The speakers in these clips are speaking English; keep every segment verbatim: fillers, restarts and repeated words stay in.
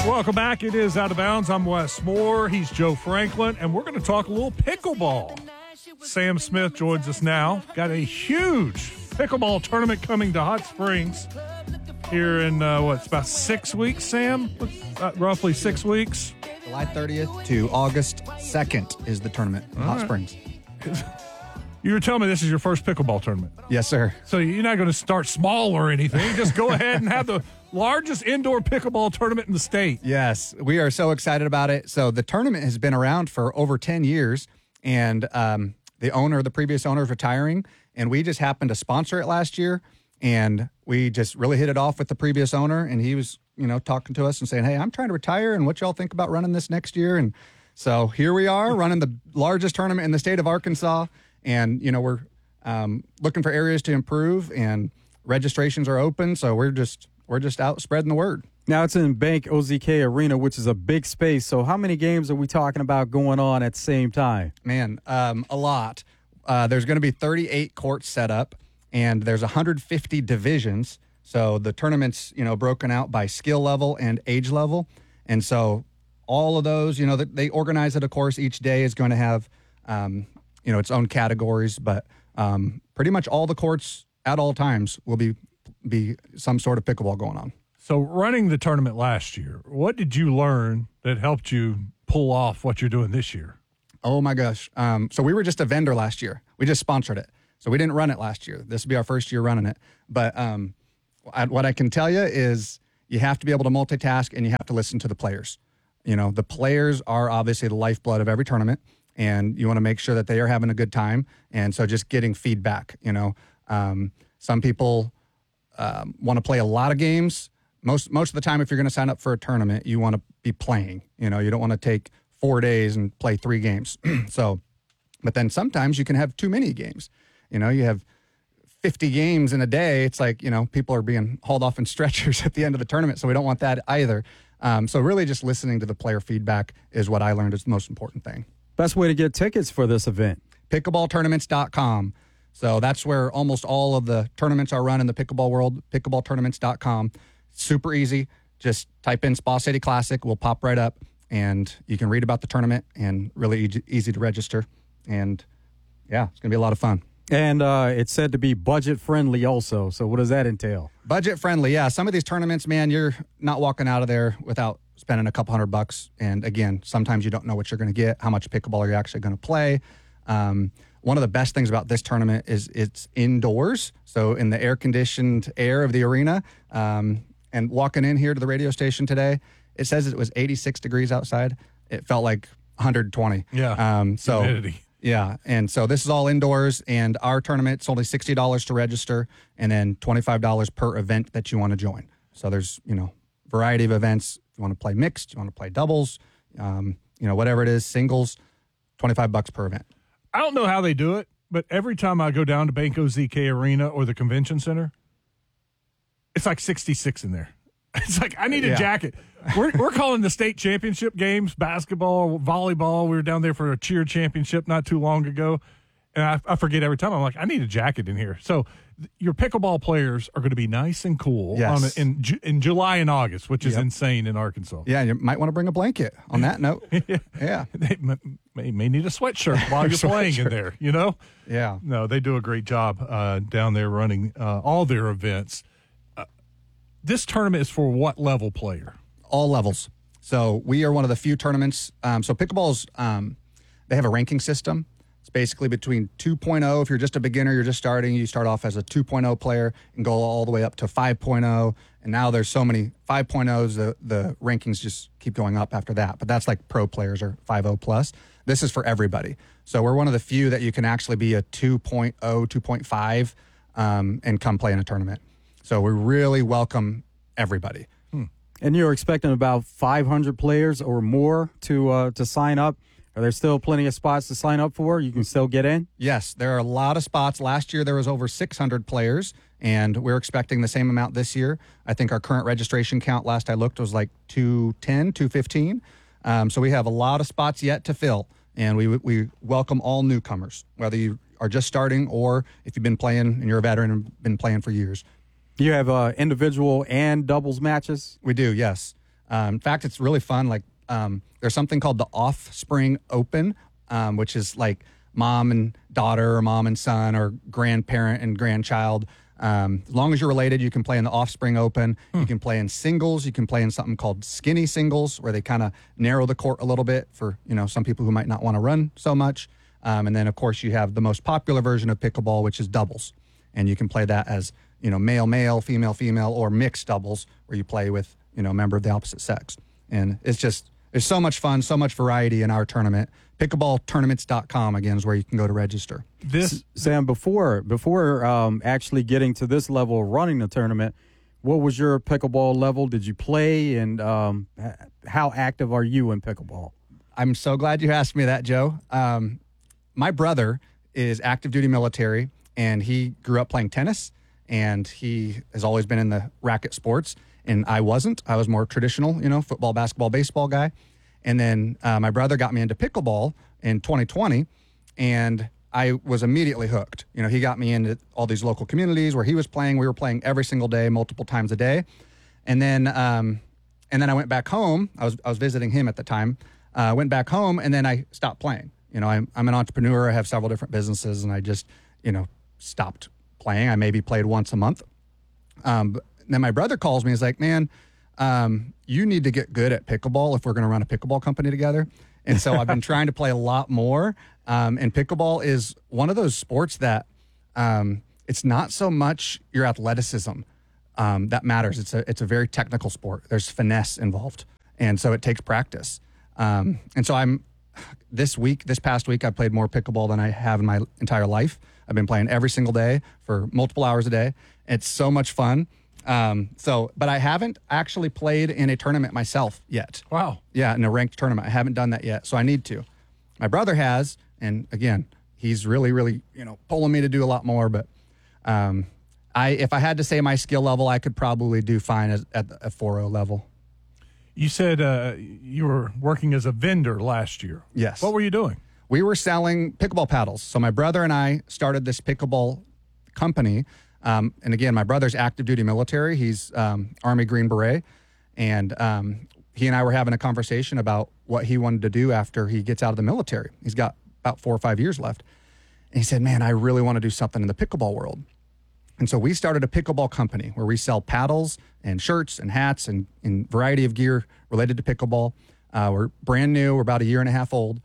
Welcome back. It is Out of Bounds. I'm Wes Moore. He's Joe Franklin, and we're going to talk a little pickleball. Sam Smith joins us now. Got a huge pickleball tournament coming to Hot Springs here in, uh, what, it's about six weeks, Sam? Uh, roughly six weeks. July thirtieth to August second is the tournament in Hot right. Springs. You were telling me this is your first pickleball tournament. Yes, sir. So you're not going to start small or anything. Just go ahead and have the largest indoor pickleball tournament in the state. Yes, we are so excited about it. So the tournament has been around for over ten years, and um, the owner, the previous owner is retiring, and we just happened to sponsor it last year, and we just really hit it off with the previous owner, and he was, you know, talking to us and saying, hey, I'm trying to retire, and what y'all think about running this next year? And so here we are running the largest tournament in the state of Arkansas, and, you know, we're um, looking for areas to improve, and registrations are open, so we're just we're just out spreading the word. Now, it's in Bank O Z K Arena, which is a big space. So how many games are we talking about going on at the same time? Man, um, a lot. Uh, there's going to be thirty-eight courts set up, and there's one hundred fifty divisions. So the tournament's, you know, broken out by skill level and age level. And so all of those, you know, they organize it, of course, each day is going to have, um, you know, its own categories. But um, pretty much all the courts at all times will be be some sort of pickleball going on. So running the tournament last year, what did you learn that helped you pull off what you're doing this year? Oh, my gosh. Um, so we were just a vendor last year. We just sponsored it. So we didn't run it last year. This will be our first year running it. But um, I, what I can tell you is you have to be able to multitask, and you have to listen to the players. You know, the players are obviously the lifeblood of every tournament, and you want to make sure that they are having a good time. And so just getting feedback, you know. Um, some people um, want to play a lot of games. Most most of the time, if you're going to sign up for a tournament, you want to be playing. You know, you don't want to take four days and play three games. So, but then sometimes you can have too many games. You know, you have fifty games in a day. It's like, you know, people are being hauled off in stretchers at the end of the tournament. So we don't want that either. Um, so really just listening to the player feedback is what I learned is the most important thing. Best way to get tickets for this event? pickleball tournaments dot com. So that's where almost all of the tournaments are run in the pickleball world, pickleball tournaments dot com. Super easy. Just type in Spa City Classic. We'll pop right up, and you can read about the tournament, and really easy, easy to register. And, yeah, it's going to be a lot of fun. And uh, it's said to be budget-friendly also. So what does that entail? Budget-friendly, yeah. Some of these tournaments, man, you're not walking out of there without spending a couple hundred bucks. And, again, sometimes you don't know what you're going to get, how much pickleball are you actually going to play. Um, one of the best things about this tournament is it's indoors, so in the air-conditioned air of the arena. Um And walking in here to the radio station today, it says it was eighty-six degrees outside. It felt like one hundred twenty. Yeah. Um, so, humidity. Yeah. And so this is all indoors, and our tournament's only sixty dollars to register, and then twenty-five dollars per event that you want to join. So there's, you know, variety of events. If you want to play mixed, you want to play doubles, um, you know, whatever it is, singles, twenty-five bucks per event. I don't know how they do it, but every time I go down to Bank O Z K Arena or the convention center, it's like sixty-six in there. It's like, I need a Yeah. jacket. We're we're calling the state championship games, basketball, volleyball. We were down there for a cheer championship not too long ago. And I, I forget every time. I'm like, I need a jacket in here. So th- your pickleball players are going to be nice and cool Yes. on a, in, Ju- in July and August, which is Yep. insane in Arkansas. Yeah, you might want to bring a blanket on that note. yeah. Yeah. They m- may, may need a sweatshirt while you're playing in there, you know? Yeah. No, they do a great job uh, down there running uh, all their events. Uh, this tournament is for what level player? All levels. So we are one of the few tournaments. Um, so pickleball's, um, they have a ranking system. It's basically between two point oh. If you're just a beginner, you're just starting, you start off as a two point oh player and go all the way up to five point oh. And now there's so many five point ohs, the, the rankings just keep going up after that. But that's like pro players or five oh plus. This is for everybody. So we're one of the few that you can actually be a two point oh, two point five um, and come play in a tournament. So we really welcome everybody. And you're expecting about five hundred players or more to uh, to sign up. Are there still plenty of spots to sign up for? You can still get in? Yes, there are a lot of spots. Last year, there was over six hundred players, and we're expecting the same amount this year. I think our current registration count, last I looked, was like two ten, two fifteen. Um, so we have a lot of spots yet to fill, and we we welcome all newcomers, whether you are just starting or if you've been playing and you're a veteran and been playing for years. You have uh, individual and doubles matches? We do, yes. Um, in fact, it's really fun. Like um, there's something called the Offspring Open, um, which is like mom and daughter or mom and son or grandparent and grandchild. Um, as long as you're related, you can play in the Offspring Open. Hmm. You can play in singles. You can play in something called skinny singles, where they kind of narrow the court a little bit for, you know, some people who might not want to run so much. Um, and then, of course, you have the most popular version of pickleball, which is doubles. And you can play that as, you know, male, male, female, female, or mixed doubles, where you play with, you know, a member of the opposite sex. And it's just, there's so much fun, so much variety in our tournament. pickleball tournaments dot com, again, is where you can go to register. This Sam, before before um, actually getting to this level of running the tournament, what was your pickleball level? Did you play, and um, how active are you in pickleball? I'm so glad you asked me that, Joe. Um, my brother is active duty military, and he grew up playing tennis, and he has always been in the racket sports, and I wasn't. I was more traditional, you know, football, basketball, baseball guy. And then uh, my brother got me into pickleball in twenty twenty, and I was immediately hooked. You know, he got me into all these local communities where he was playing. We were playing every single day, multiple times a day. And then, um, and then I went back home. I was I was visiting him at the time. I uh, went back home, and then I stopped playing. You know, I'm I'm an entrepreneur. I have several different businesses, and I just, you know, stopped playing. I maybe played once a month. Um, but then my brother calls me. He's like, man, um, you need to get good at pickleball if we're going to run a pickleball company together. And so I've been trying to play a lot more. Um, and pickleball is one of those sports that um, it's not so much your athleticism um, that matters. It's a it's a very technical sport. There's finesse involved, and so it takes practice. Um, and so I'm this week, this past week, I played more pickleball than I have in my entire life. I've been playing every single day for multiple hours a day. It's so much fun. Um, so, but I haven't actually played in a tournament myself yet. Wow. Yeah, in a ranked tournament. I haven't done that yet, so I need to. My brother has, and again, he's really, really, you know, pulling me to do a lot more. But um, I, if I had to say my skill level, I could probably do fine as, at a four oh level. You said uh, you were working as a vendor last year. Yes. What were you doing? We were selling pickleball paddles. So my brother and I started this pickleball company. Um, and again, my brother's active duty military. He's um, Army Green Beret. And um, he and I were having a conversation about what he wanted to do after he gets out of the military. He's got about four or five years left. And he said, man, I really want to do something in the pickleball world. And so we started a pickleball company where we sell paddles and shirts and hats and, and variety of gear related to pickleball. Uh, we're brand new. We're about a year and a half old.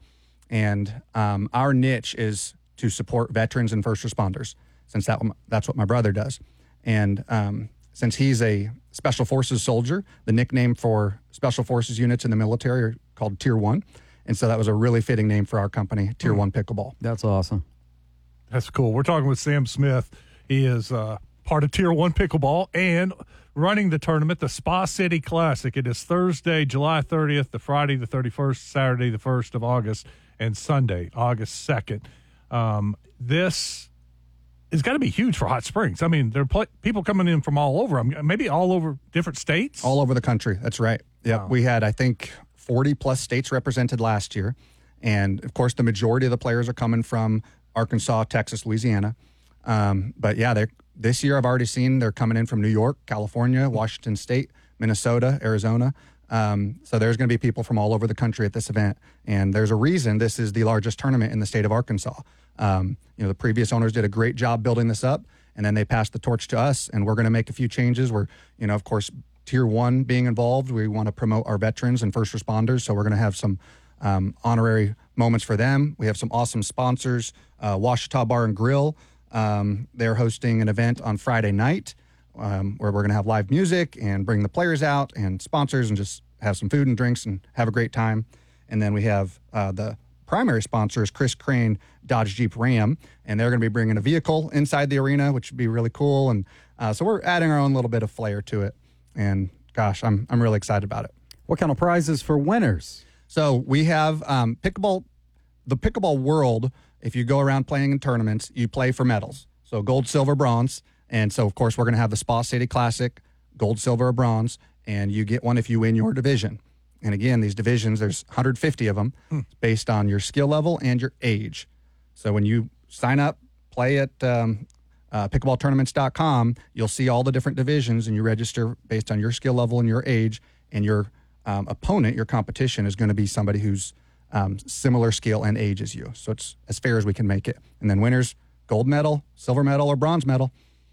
And um, our niche is to support veterans and first responders, since that that's what my brother does. And um, since he's a Special Forces soldier, the nickname for Special Forces units in the military are called Tier one. And so that was a really fitting name for our company, Tier mm. one Pickleball. That's awesome. That's cool. We're talking with Sam Smith. He is uh, part of Tier one Pickleball and running the tournament, the Spa City Classic. It is Thursday, July thirtieth, to Friday the thirty-first, Saturday the first of August, and Sunday, August second. Um, this has got to be huge for Hot Springs. I mean, there are pl- people coming in from all over. I mean, maybe all over different states? All over the country. That's right. Yeah, wow. We had, I think, forty-plus states represented last year. And, of course, the majority of the players are coming from Arkansas, Texas, Louisiana. Um, but, yeah, they're, this year I've already seen they're coming in from New York, California, Washington State, Minnesota, Arizona. Um, so there's going to be people from all over the country at this event. And there's a reason this is the largest tournament in the state of Arkansas. Um, you know, the previous owners did a great job building this up, and then they passed the torch to us, and we're going to make a few changes. We're, you know, of course, Tier one being involved, we want to promote our veterans and first responders, so we're going to have some um, honorary moments for them. We have some awesome sponsors. Uh, Washita Bar and Grill, um, they're hosting an event on Friday night um, where we're going to have live music and bring the players out and sponsors and just have some food and drinks and have a great time. And then we have uh, the primary sponsor is Chris Crane Dodge Jeep Ram, and they're going to be bringing a vehicle inside the arena, which would be really cool. And uh, so we're adding our own little bit of flair to it. And gosh, I'm I'm really excited about it. What kind of prizes for winners? So we have um, pickleball, the pickleball world. If you go around playing in tournaments, you play for medals. So gold, silver, bronze. And so, of course, we're going to have the Spa City Classic, gold, silver, or bronze, and you get one if you win your division. And again, these divisions, there's one hundred fifty of them hmm. based on your skill level and your age. So when you sign up, play at um, uh, pickleball tournaments dot com, you'll see all the different divisions, and you register based on your skill level and your age, and you're um, opponent, your competition, is going to be somebody who's um, similar skill and age as you. So it's as fair as we can make it. And then winners, gold medal, silver medal, or bronze medal.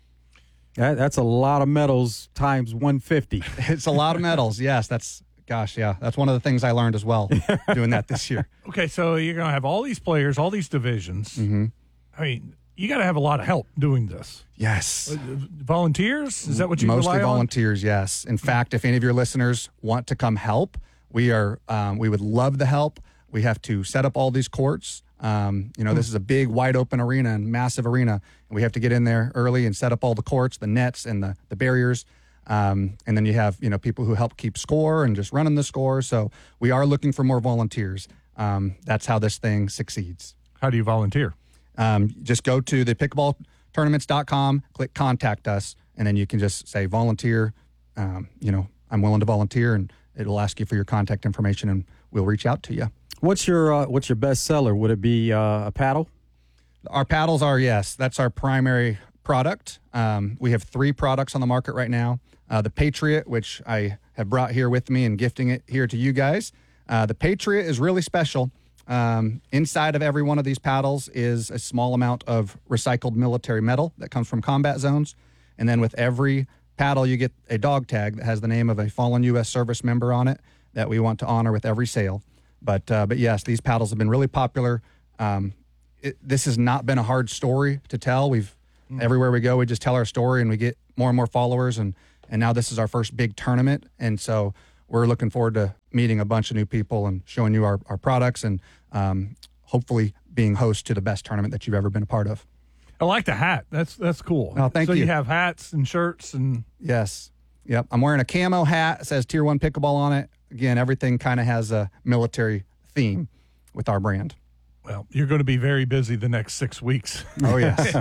That, that's a lot of medals times one fifty. It's a lot of medals. Yes, that's, gosh, yeah. That's one of the things I learned as well doing that this year. Okay, so you're going to have all these players, all these divisions. Mm-hmm. I mean, you got to have a lot of help doing this. Yes. Volunteers? Is that what you Mostly rely on? volunteers, yes. In fact, if any of your listeners want to come help, we are. Um, we would love the help. We have to set up all these courts. Um, you know, this is a big, wide open arena and massive arena, and we have to get in there early and set up all the courts, the nets, and the the barriers. Um, and then you have, you know, people who help keep score and just running the score. So we are looking for more volunteers. Um, that's how this thing succeeds. How do you volunteer? Um, just go to the pickleball tournaments dot com, click contact us, and then you can just say volunteer. Um, you know, I'm willing to volunteer, and it'll ask you for your contact information, and we'll reach out to you. What's your uh, what's your best seller? Would it be uh, a paddle? Our paddles are, yes, that's our primary product. Um, we have three products on the market right now. Uh, the Patriot, which I have brought here with me and gifting it here to you guys. Uh, the Patriot is really special. Um, inside of every one of these paddles is a small amount of recycled military metal that comes from combat zones. And then with every paddle, you get a dog tag that has the name of a fallen U S service member on it that we want to honor with every sale. But uh, but yes, these paddles have been really popular. Um, it, this has not been a hard story to tell. We've mm. everywhere we go, we just tell our story, and we get more and more followers. And and now this is our first big tournament, and so we're looking forward to meeting a bunch of new people and showing you our, our products and um, hopefully being host to the best tournament that you've ever been a part of. I like the hat. That's that's cool. Oh, thank so you. So you have hats and shirts and yes, yep. I'm wearing a camo hat. It says Tier One Pickleball on it. Again, everything kind of has a military theme with our brand. Well, you're going to be very busy the next six weeks. Oh yes,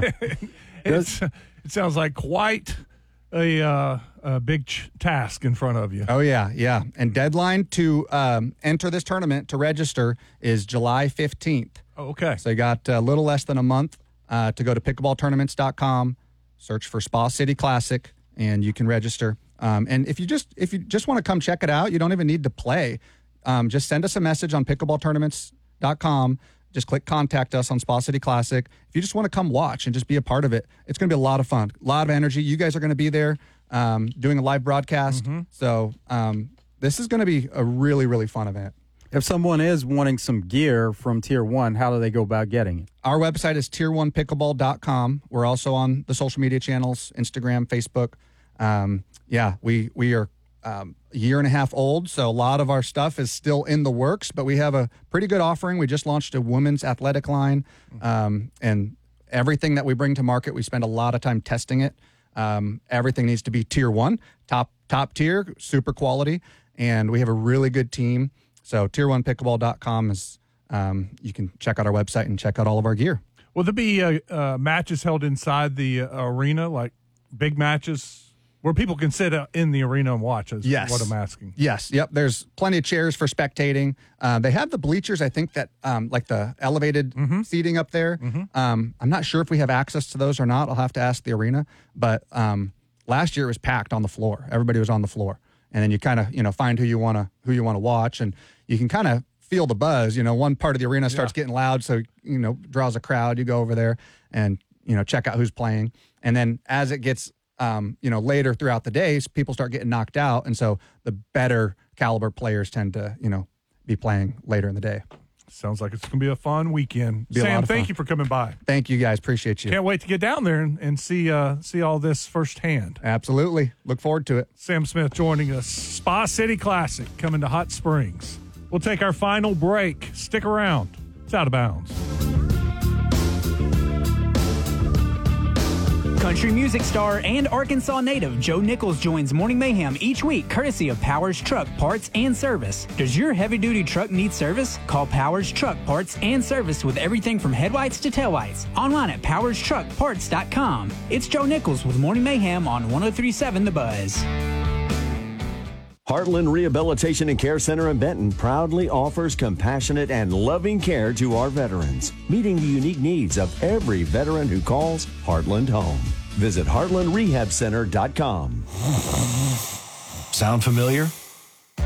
it's, it sounds like quite a, uh, a big ch- task in front of you. Oh yeah, yeah. And deadline to um, enter this tournament to register is July fifteenth. Oh, okay. So you got a little less than a month uh, to go to pickleball tournaments dot com, search for Spa City Classic, and you can register. Um, and if you just if you just want to come check it out, you don't even need to play. Um, just send us a message on pickleball tournaments dot com. Just click contact us on Spa City Classic. If you just want to come watch and just be a part of it, it's going to be a lot of fun, a lot of energy. You guys are going to be there um, doing a live broadcast. Mm-hmm. So um, this is going to be a really, really fun event. If someone is wanting some gear from Tier one, how do they go about getting it? Our website is tier one pickleball dot com. We're also on the social media channels, Instagram, Facebook. Um, yeah, we, we are um, a year and a half old, so a lot of our stuff is still in the works, but we have a pretty good offering. We just launched a women's athletic line, um, and everything that we bring to market, we spend a lot of time testing it. Um, everything needs to be tier one, top top tier, super quality, and we have a really good team. So tier one pickleball dot com is, um, you can check out our website and check out all of our gear. Will there be uh, uh, matches held inside the uh, arena, like big matches? Where people can sit in the arena and watch is yes. what I'm asking. Yes. Yep. There's plenty of chairs for spectating. Uh, they have the bleachers, I think, that um, like the elevated mm-hmm. seating up there. Mm-hmm. Um, I'm not sure if we have access to those or not. I'll have to ask the arena. But um, last year it was packed on the floor. Everybody was on the floor. And then you kind of, you know, find who you want to who you want to watch. And you can kind of feel the buzz. You know, one part of the arena starts yeah. getting loud. So, you know, draws a crowd. You go over there and, you know, check out who's playing. And then as it gets Um, you know, later throughout the days, people start getting knocked out. And so the better caliber players tend to, you know, be playing later in the day. Sounds like it's going to be a fun weekend. Be Sam, thank fun. you for coming by. Thank you, guys. Appreciate you. Can't wait to get down there and, and see uh, see all this firsthand. Absolutely. Look forward to it. Sam Smith joining us. Spa City Classic coming to Hot Springs. We'll take our final break. Stick around. It's Out of Bounds. Country music star and Arkansas native Joe Nichols joins Morning Mayhem each week courtesy of Powers Truck Parts and Service. Does your heavy-duty truck need service? Call Powers Truck Parts and Service with everything from headlights to taillights. Online at powers truck parts dot com. It's Joe Nichols with Morning Mayhem on one oh three point seven The Buzz. Heartland Rehabilitation and Care Center in Benton proudly offers compassionate and loving care to our veterans, meeting the unique needs of every veteran who calls Heartland home. Visit heartland rehab center dot com. Sound familiar? And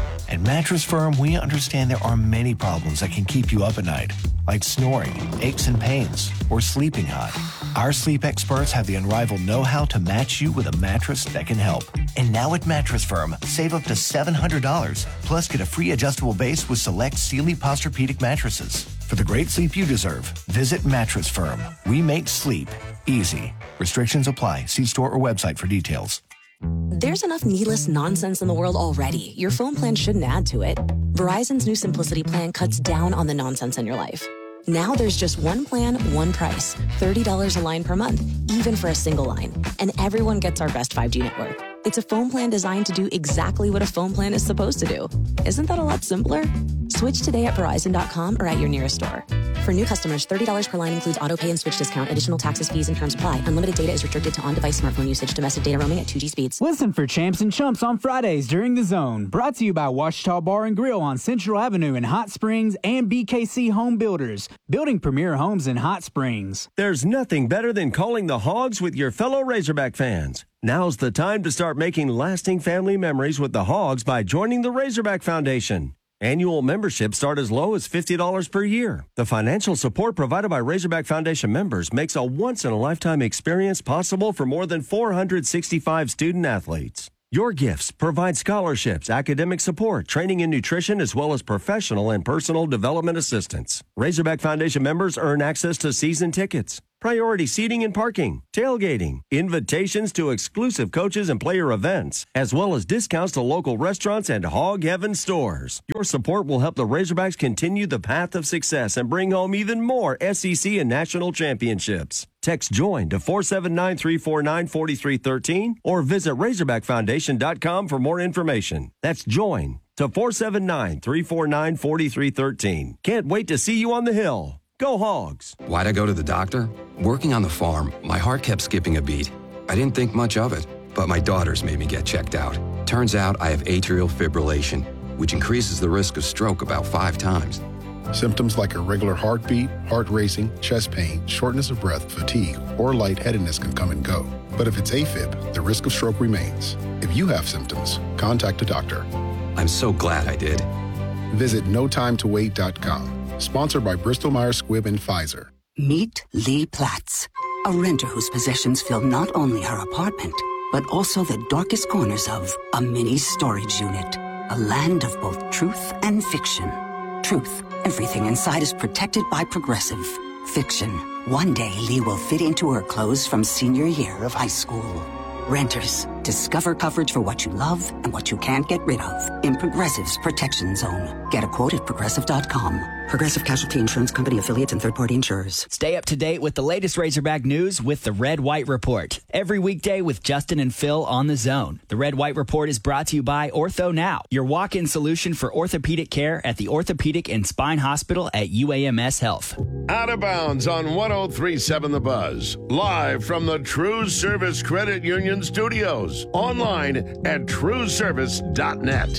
Mattress Firm, we understand there are many problems that can keep you up at night, like snoring, aches and pains, or sleeping hot. Our sleep experts have the unrivaled know-how to match you with a mattress that can help. And now at Mattress Firm, save up to seven hundred dollars, plus get a free adjustable base with select Sealy Posturepedic mattresses. For the great sleep you deserve, visit Mattress Firm. We make sleep easy. Restrictions apply. See store or website for details. There's enough needless nonsense in the world already. Your phone plan shouldn't add to it. Verizon's new Simplicity plan cuts down on the nonsense in your life. Now there's just one plan, one price. thirty dollars a line per month, even for a single line. And everyone gets our best five G network. It's a phone plan designed to do exactly what a phone plan is supposed to do. Isn't that a lot simpler? Switch today at Verizon dot com or at your nearest store. For new customers, thirty dollars per line includes auto pay and switch discount. Additional taxes, fees, and terms apply. Unlimited data is restricted to on-device smartphone usage. Domestic data roaming at two G speeds. Listen for Champs and Chumps on Fridays during the Zone. Brought to you by Washita Bar and Grill on Central Avenue in Hot Springs and B K C Home Builders, building premier homes in Hot Springs. There's nothing better than calling the Hogs with your fellow Razorback fans. Now's the time to start making lasting family memories with the Hogs by joining the Razorback Foundation. Annual memberships start as low as fifty dollars per year. The financial support provided by Razorback Foundation members makes a once-in-a-lifetime experience possible for more than four hundred sixty-five student athletes. Your gifts provide scholarships, academic support, training and nutrition, as well as professional and personal development assistance. Razorback Foundation members earn access to season tickets, priority seating and parking, tailgating, invitations to exclusive coaches and player events, as well as discounts to local restaurants and Hog Heaven stores. Your support will help the Razorbacks continue the path of success and bring home even more S E C and national championships. Text JOIN to four seven nine, three four nine, four three one three or visit Razorback Foundation dot com for more information. That's JOIN to four seven nine, three four nine, four three one three. Can't wait to see you on the Hill. Go Hogs! Why'd I go to the doctor? Working on the farm, my heart kept skipping a beat. I didn't think much of it, but my daughters made me get checked out. Turns out I have atrial fibrillation, which increases the risk of stroke about five times. Symptoms like irregular heartbeat, heart racing, chest pain, shortness of breath, fatigue, or lightheadedness can come and go. But if it's AFib, the risk of stroke remains. If you have symptoms, contact a doctor. I'm so glad I did. Visit no time to wait dot com. Sponsored by Bristol Myers Squibb and Pfizer. Meet Lee Platts, a renter whose possessions fill not only her apartment, but also the darkest corners of a mini storage unit. A land of both truth and fiction. Truth, everything inside is protected by Progressive. Fiction, one day Lee will fit into her clothes from senior year of high school. Renters, discover coverage for what you love and what you can't get rid of in Progressive's Protection Zone. Get a quote at Progressive dot com. Progressive Casualty Insurance Company affiliates and third-party insurers. Stay up to date with the latest Razorback news with the Red White Report. Every weekday with Justin and Phil on the Zone. The Red White Report is brought to you by Ortho Now, your walk-in solution for orthopedic care at the Orthopedic and Spine Hospital at U A M S Health. Out of bounds on one oh three point seven The Buzz. Live from the True Service Credit Union studios. Online at true service dot net.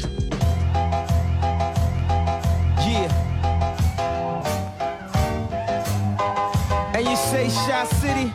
Yeah. And you say Shot City,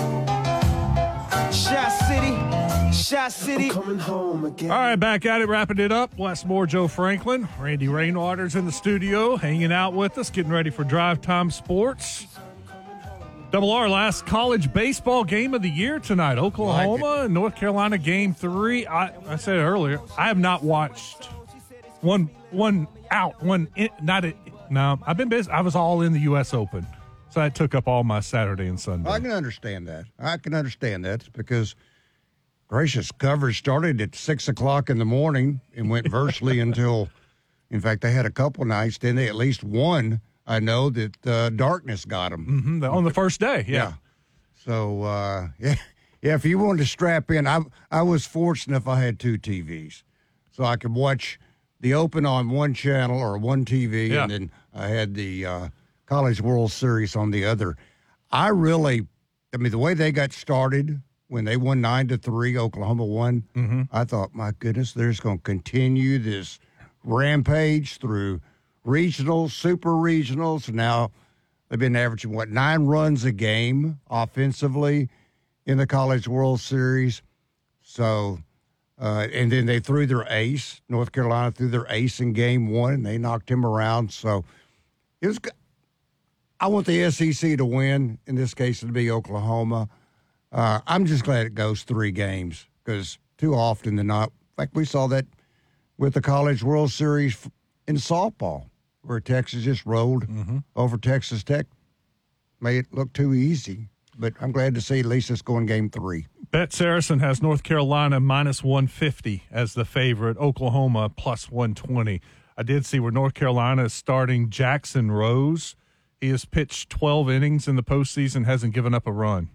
Shot City, Shot City. I'm coming home again. All right, back at it, wrapping it up. Wes Moore, Joe Franklin, Randy Rainwater's in the studio, hanging out with us, getting ready for Drive Time Sports. Double R, last college baseball game of the year tonight. Oklahoma like and North Carolina game three. I, I said it earlier, I have not watched one one out, one in, not a, no. I've been busy. I was all in the U S Open. So that took up all my Saturday and Sunday. I can understand that. I can understand that because, gracious, coverage started at six o'clock in the morning and went virtually until, in fact, they had a couple nights. Then they at least one, I know, that uh, darkness got them. Mm-hmm, on the first day, yeah. yeah. So, uh, yeah, yeah, if you wanted to strap in, I, I was fortunate if I had two T Vs. So I could watch the Open on one channel or one T V, yeah. and then I had the uh, – College World Series on the other. I really, I mean, the way they got started when they won nine to three, Oklahoma won. Mm-hmm. I thought, my goodness, they're just going to continue this rampage through regionals, super regionals. Now they've been averaging what nine runs a game offensively in the College World Series. So Uh, and then they threw their ace. North Carolina threw their ace in game one, and they knocked him around. So it was. I want the S E C to win. In this case, it'll be Oklahoma. Uh, I'm just glad it goes three games because too often than not, in fact, we saw that with the College World Series in softball, where Texas just rolled mm-hmm. over Texas Tech, made it look too easy. But I'm glad to see at least it's going game three. Bet Saracen has North Carolina minus one fifty as the favorite, Oklahoma plus one twenty. I did see where North Carolina is starting Jackson Rose. He has pitched twelve innings in the postseason, hasn't given up a run.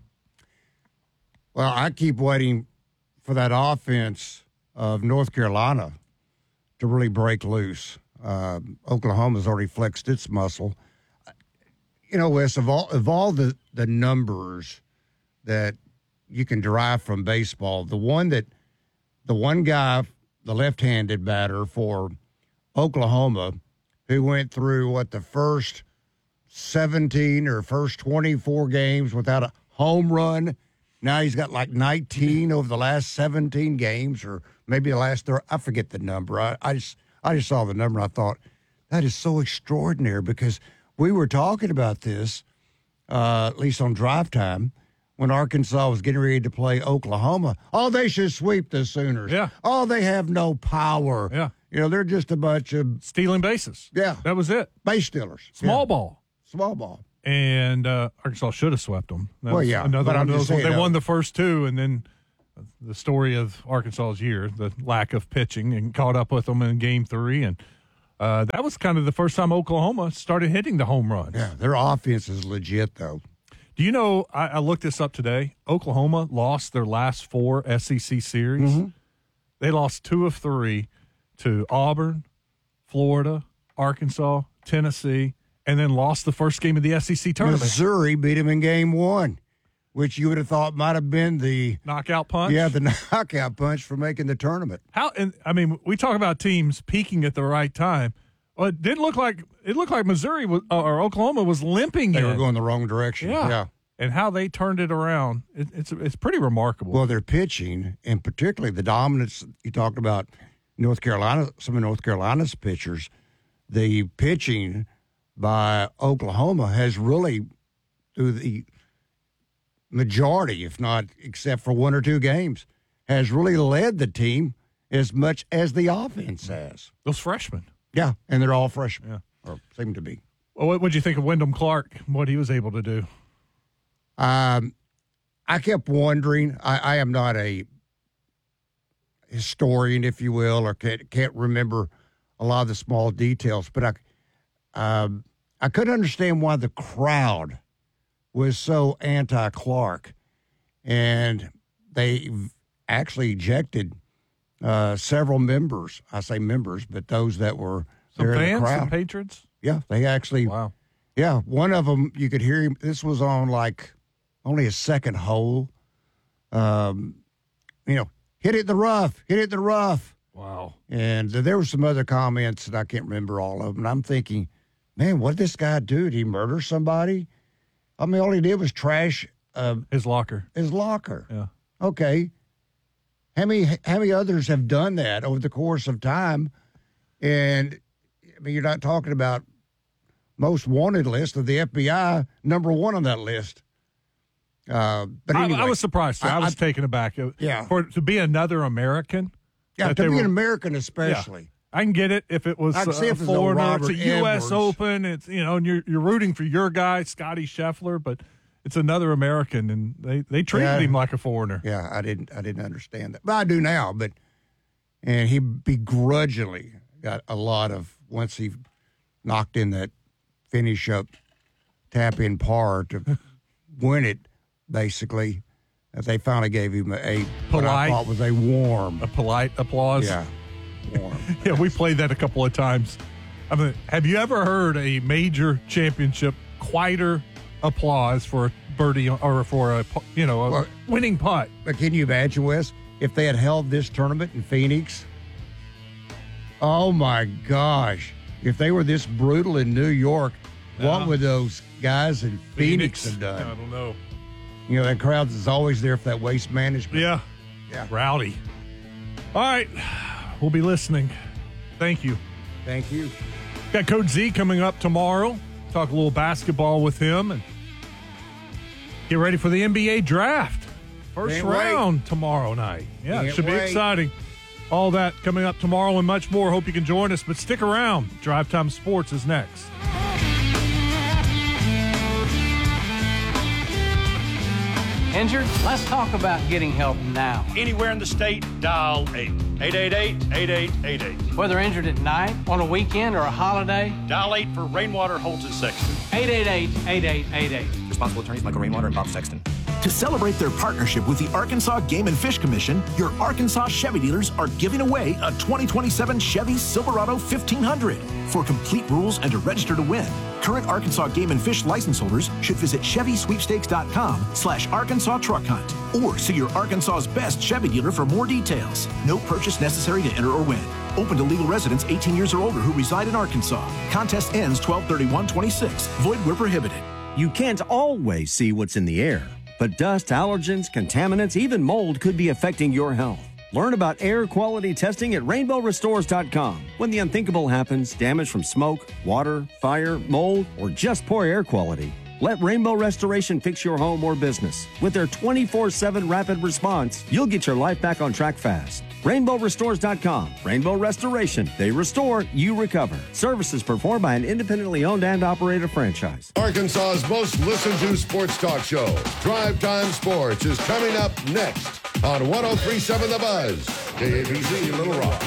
Well, I keep waiting for that offense of North Carolina to really break loose. Uh, Oklahoma's already flexed its muscle. You know, Wes, of all, of all the, the numbers that you can derive from baseball, the one that the one guy, the left-handed batter for Oklahoma, who went through, what, the first seventeen or first twenty-four games without a home run. Now he's got like nineteen over the last seventeen games, or maybe the last thirty. I forget the number. I, I just I just saw the number and I thought, that is so extraordinary, because we were talking about this, uh, at least on drive time, when Arkansas was getting ready to play Oklahoma. Oh, they should sweep the Sooners. Yeah. Oh, they have no power. Yeah. You know, they're just a bunch of stealing bases. Yeah. That was it. Base stealers. Small yeah. ball. Small ball. And uh, Arkansas should have swept them. That well, was yeah. Another but one I'm of just those. saying, They uh, won the first two, and then the story of Arkansas's year, the lack of pitching, and caught up with them in game three. And uh, that was kind of the first time Oklahoma started hitting the home runs. Yeah, their offense is legit, though. Do you know, I, I looked this up today. Oklahoma lost their last four S E C series. Mm-hmm. They lost two of three to Auburn, Florida, Arkansas, Tennessee, and then lost the first game of the S E C tournament. Missouri beat them in game one, which you would have thought might have been the knockout punch. Yeah, the knockout punch for making the tournament. How? And I mean, we talk about teams peaking at the right time. Well, it didn't look like it looked like Missouri was, or Oklahoma was limping. They in. were going the wrong direction. Yeah. yeah. And how they turned it around, it, it's it's pretty remarkable. Well, their pitching, and particularly the dominance you talked about, North Carolina, some of North Carolina's pitchers, the pitching by Oklahoma has really, through the majority, if not except for one or two games, has really led the team as much as the offense has. Those freshmen. Yeah, and they're all freshmen, yeah. or seem to be. Well, what did you think of Wyndham Clark, what he was able to do? Um, I kept wondering, I, I am not a historian, if you will, or can't, can't remember a lot of the small details, but I, um, I couldn't understand why the crowd was so anti-Clark, and they actually ejected uh, several members. I say members, but those that were some there fans, in the crowd. some patrons. Yeah, they actually. Wow. Yeah, one of them you could hear him. This was on like only a second hole. Um, you know, hit it in the rough, hit it in the rough. Wow. And there were some other comments that I can't remember all of them. And I'm thinking, man, what did this guy do? Did he murder somebody? I mean, all he did was trash uh, his locker. His locker. Yeah. Okay. How many how many others have done that over the course of time? And I mean, you're not talking about most wanted list of the F B I, number one on that list. Uh, but anyway, I, I was surprised. I, I was I, taken aback. Yeah. For to be another American. Yeah, to be were, an American especially. Yeah. I can get it if it was I can a, see if a it's foreigner. no It's a Robert U S Edwards. Open. It's you know, and you're you're rooting for your guy, Scotty Scheffler, but it's another American, and they, they treated Yeah. him like a foreigner. Yeah, I didn't I didn't understand that, but I do now. But and he begrudgingly got a lot of once he knocked in that finish up tap in par to win it. Basically, that they finally gave him a, a what I Polite. thought was a warm, A polite applause. yeah, warm. Yeah, we played that a couple of times. I mean, have you ever heard a major championship quieter applause for a birdie or for a you know a Well, winning putt? But can you imagine, Wes, if they had held this tournament in Phoenix? Oh my gosh! If they were this brutal in New York, Yeah. what would those guys in Phoenix, have done? I don't know. You know, that crowd is always there for that waste management. Yeah, Yeah. rowdy. All right. We'll be listening. Thank you. Thank you. Got Coach Z coming up tomorrow. Talk a little basketball with him and get ready for the N B A draft. First Can't round wait. tomorrow night. Yeah, it Can't should be wait. exciting. All that coming up tomorrow and much more. Hope you can join us, but stick around. Drive Time Sports is next. Injured? Let's talk about getting help now. Anywhere in the state, dial eight eight eight eight, eight eight eight eight. Whether injured at night, on a weekend, or a holiday, Dial eight for Rainwater, Holtz, and Sexton. eight eight eight, eight eight eight eight. Responsible attorneys Michael Rainwater and Bob Sexton. To celebrate their partnership with the Arkansas Game and Fish Commission, your Arkansas Chevy dealers are giving away a twenty twenty-seven Chevy Silverado fifteen hundred. For complete rules and to register to win, current Arkansas Game and Fish license holders should visit Chevy Sweepstakes dot com slash Arkansas Truck Hunt or see your Arkansas's best Chevy dealer for more details. No purchase necessary to enter or win. Open to legal residents eighteen years or older who reside in Arkansas. Contest ends twelve thirty-one twenty-six. Void where prohibited. You can't always see what's in the air, but dust, allergens, contaminants, even mold could be affecting your health. Learn about air quality testing at rainbow restores dot com. When the unthinkable happens, damage from smoke, water, fire, mold, or just poor air quality, let Rainbow Restoration fix your home or business. With their twenty-four seven rapid response, you'll get your life back on track fast. rainbow restores dot com. Rainbow Restoration. They restore, you recover. Services performed by an independently owned and operated franchise. Arkansas's most listened to sports talk show, Drive Time Sports, is coming up next on one oh three point seven The Buzz, K A B C Little Rock.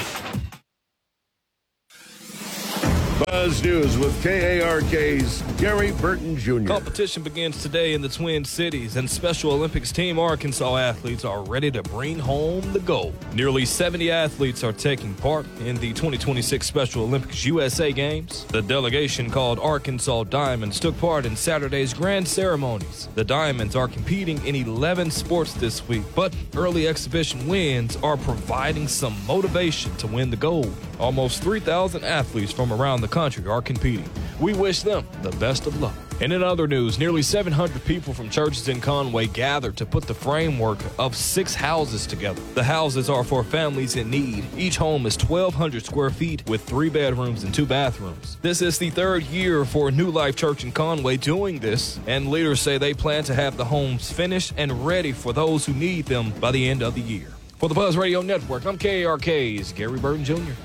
Buzz News with K A R K's Gary Burton Junior Competition begins today in the Twin Cities, and Special Olympics Team Arkansas athletes are ready to bring home the gold. Nearly seventy athletes are taking part in the twenty twenty-six Special Olympics U S A Games. The delegation, called Arkansas Diamonds, took part in Saturday's grand ceremonies. The Diamonds are competing in eleven sports this week, but early exhibition wins are providing some motivation to win the gold. Almost three thousand athletes from around the country are competing. We wish them the best of luck. And in other news, nearly seven hundred people from churches in Conway gathered to put the framework of six houses together. The houses are for families in need. Each home is twelve hundred square feet with three bedrooms and two bathrooms. This is the third year for New Life Church in Conway doing this, and leaders say they plan to have the homes finished and ready for those who need them by the end of the year. For the Buzz Radio Network, I'm K A R K's Gary Burton Junior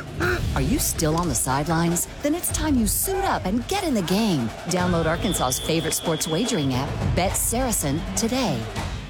Are you still on the sidelines? Then it's time you suit up and get in the game. Download Arkansas's favorite sports wagering app, Bet Saracen, today.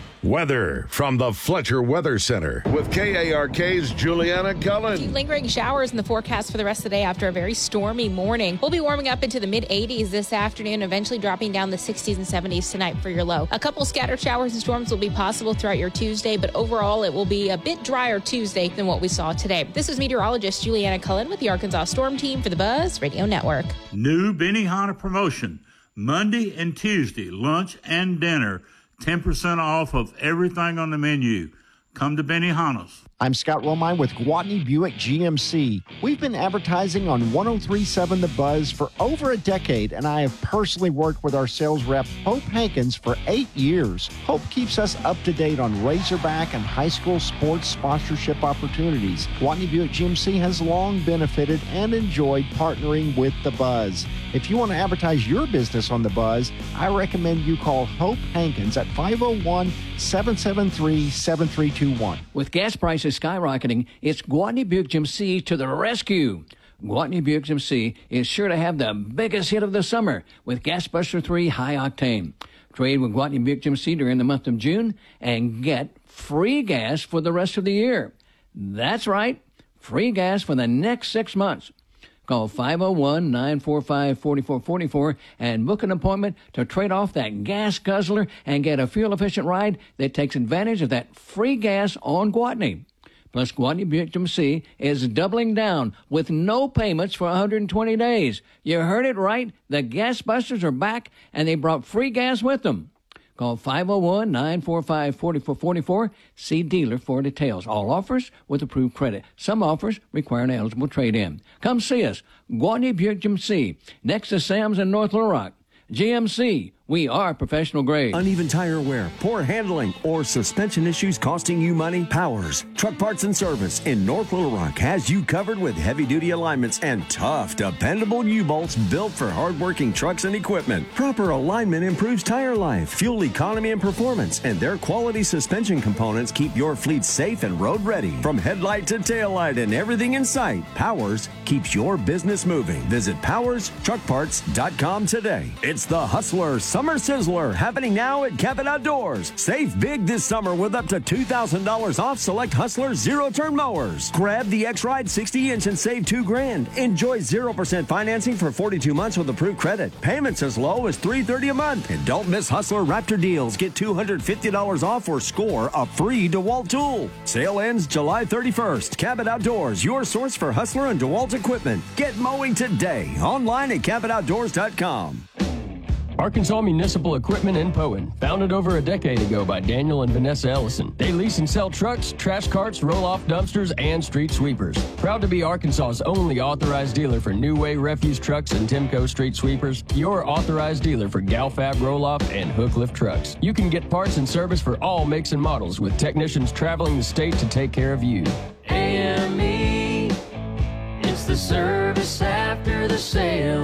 Weather from the Fletcher Weather Center with K A R K's Juliana Cullen. Lingering showers in the forecast for the rest of the day after a very stormy morning. We'll be warming up into the mid eighties this afternoon, eventually dropping down the sixties and seventies tonight for your low. A couple scattered showers and storms will be possible throughout your Tuesday, but overall it will be a bit drier Tuesday than what we saw today. This is meteorologist Juliana Cullen with the Arkansas Storm Team for the Buzz Radio Network. New Benihana promotion, Monday and Tuesday, lunch and dinner. ten percent off of everything on the menu. Come to Benihana's. I'm Scott Romine with Gwatney Buick G M C. We've been advertising on one oh three point seven The Buzz for over a decade, and I have personally worked with our sales rep, Hope Hankins, for eight years. Hope keeps us up to date on Razorback and high school sports sponsorship opportunities. Gwatney Buick G M C has long benefited and enjoyed partnering with The Buzz. If you want to advertise your business on The Buzz, I recommend you call Hope Hankins at five oh one, seven seven three, seven three two one. With gas prices skyrocketing, it's Gwatney Buick G M C to the rescue. Gwatney Buick G M C is sure to have the biggest hit of the summer with Gasbuster three High Octane. Trade with Gwatney Buick G M C during the month of June and get free gas for the rest of the year. That's right, free gas for the next six months. Call five oh one, nine four five, four four four four and book an appointment to trade off that gas guzzler and get a fuel-efficient ride that takes advantage of that free gas on Gwatney. Plus, Gwatney Buick G M C is doubling down with no payments for one hundred twenty days. You heard it right. The Gas Busters are back, and they brought free gas with them. Call five oh one, nine four five, four four four four. See dealer for details. All offers with approved credit. Some offers require an eligible trade-in. Come see us. Gwatney Buick G M C, next to Sam's in North Little Rock. G M C, We are professional grade. Uneven tire wear, poor handling, or suspension issues costing you money? Powers Truck Parts and Service in North Little Rock has you covered with heavy-duty alignments and tough, dependable U-bolts built for hard-working trucks and equipment. Proper alignment improves tire life, fuel economy, and performance, and their quality suspension components keep your fleet safe and road-ready. From headlight to taillight and everything in sight, Powers keeps your business moving. Visit powers truck parts dot com today. It's the Hustler Summer Sizzler happening now at Cabot Outdoors. Save big this summer with up to two thousand dollars off select Hustler zero-turn mowers. Grab the X-Ride sixty inch and save two grand. Enjoy zero percent financing for forty-two months with approved credit. Payments as low as three hundred thirty dollars a month. And don't miss Hustler Raptor deals. Get two hundred fifty dollars off or score a free DeWalt tool. Sale ends July thirty-first. Cabot Outdoors, your source for Hustler and DeWalt equipment. Get mowing today. Online at cabot outdoors dot com. Arkansas Municipal Equipment in Poen, founded over a decade ago by Daniel and Vanessa Ellison. They lease and sell trucks, trash carts, roll-off dumpsters, and street sweepers. Proud to be Arkansas's only authorized dealer for New Way refuse trucks and Timco street sweepers, your authorized dealer for Galfab roll-off and hook lift trucks. You can get parts and service for all makes and models with technicians traveling the state to take care of you. A M E, it's the service after the sale.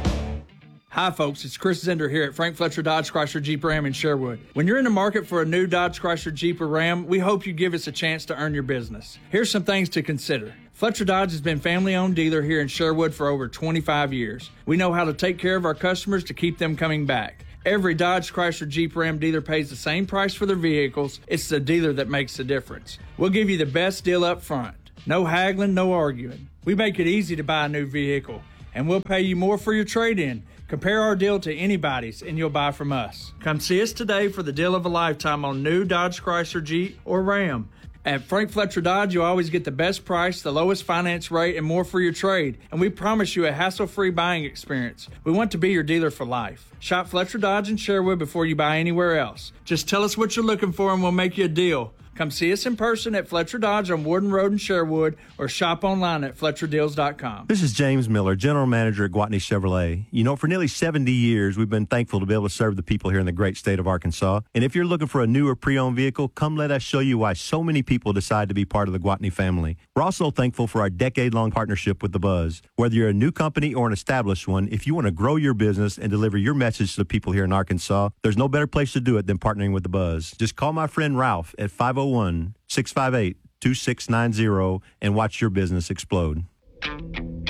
Hi folks, it's Chris Zender here at Frank Fletcher Dodge Chrysler Jeep Ram in Sherwood. When you're in the market for a new Dodge Chrysler Jeep or Ram, we hope you give us a chance to earn your business. Here's some things to consider. Fletcher Dodge has been family-owned dealer here in Sherwood for over twenty-five years. We know how to take care of our customers to keep them coming back. Every Dodge Chrysler Jeep Ram dealer pays the same price for their vehicles. It's the dealer that makes the difference. We'll give you the best deal up front. No haggling, no arguing. We make it easy to buy a new vehicle, and we'll pay you more for your trade-in. Compare our deal to anybody's and you'll buy from us. Come see us today for the deal of a lifetime on new Dodge Chrysler Jeep or Ram. At Frank Fletcher Dodge, you always get the best price, the lowest finance rate, and more for your trade. And we promise you a hassle-free buying experience. We want to be your dealer for life. Shop Fletcher Dodge in Sherwood before you buy anywhere else. Just tell us what you're looking for and we'll make you a deal. Come see us in person at Fletcher Dodge on Warden Road in Sherwood or shop online at fletcher deals dot com. This is James Miller, General Manager at Gwatney Chevrolet. You know, for nearly seventy years, we've been thankful to be able to serve the people here in the great state of Arkansas. And if you're looking for a new or pre-owned vehicle, come let us show you why so many people decide to be part of the Gwatney family. We're also thankful for our decade-long partnership with The Buzz. Whether you're a new company or an established one, if you want to grow your business and deliver your message to the people here in Arkansas, there's no better place to do it than partnering with The Buzz. Just call my friend Ralph at five oh one, six five eight, two six nine zero and watch your business explode.